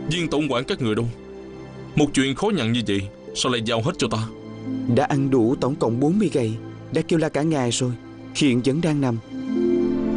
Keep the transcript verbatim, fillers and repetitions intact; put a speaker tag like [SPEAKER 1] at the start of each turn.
[SPEAKER 1] Viên tổng quản các người đâu? Một chuyện khó nhằn như vậy sao lại giao hết cho ta?
[SPEAKER 2] Đã ăn đủ tổng cộng bốn mươi gậy, đã kêu la cả ngày rồi, hiện vẫn đang nằm.